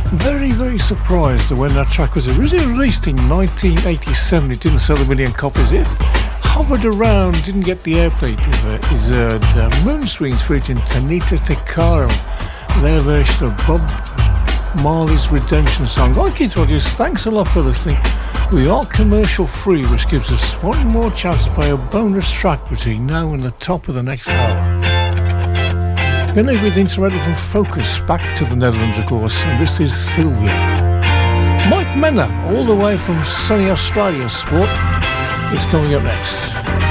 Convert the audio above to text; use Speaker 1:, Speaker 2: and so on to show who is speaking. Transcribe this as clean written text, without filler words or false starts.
Speaker 1: Very, very surprised that when that track was originally released in 1987, it didn't sell a million copies. It hovered around, didn't get the airplay it deserved. Moon Swings featuring Tanita Takaro, their version of Bob Marley's Redemption song. I'm Keith Rogers, thanks a lot for listening. We are commercial free, which gives us one more chance to play a bonus track between now and the top of the next hour. Going to be with instrumental from Focus, back to the Netherlands of course, and this is Sylvia. Mike Menner, all the way from sunny Australia, sport, is coming up next.